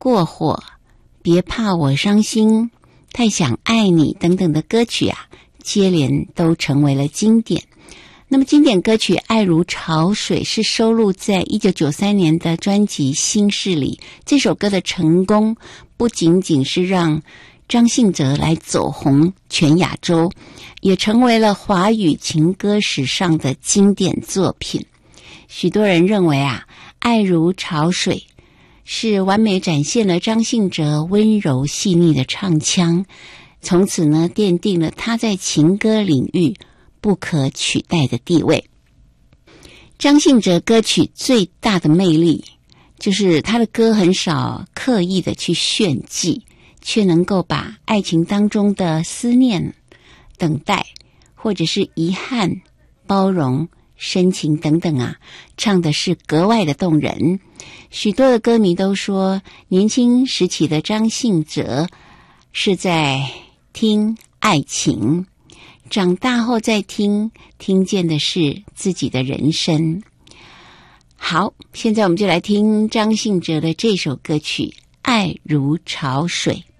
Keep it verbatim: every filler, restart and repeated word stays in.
过火、别怕我伤心、太想爱你等等的歌曲啊，接连都成为了经典。那么经典歌曲《爱如潮水》是收录在一九九三年的专辑《心事》里。这首歌的成功不仅仅是让张信哲来走红全亚洲，也成为了华语情歌史上的经典作品。许多人认为啊，《爱如潮水》是完美展现了张信哲温柔细腻的唱腔，从此呢，奠定了他在情歌领域不可取代的地位。张信哲歌曲最大的魅力，就是他的歌很少刻意的去炫技，却能够把爱情当中的思念、等待，或者是遗憾、包容、深情等等啊，唱的是格外的动人。许多的歌迷都说，年轻时期的张信哲是在听爱情，长大后再听，听见的是自己的人生。好，现在我们就来听张信哲的这首歌曲《爱如潮水》。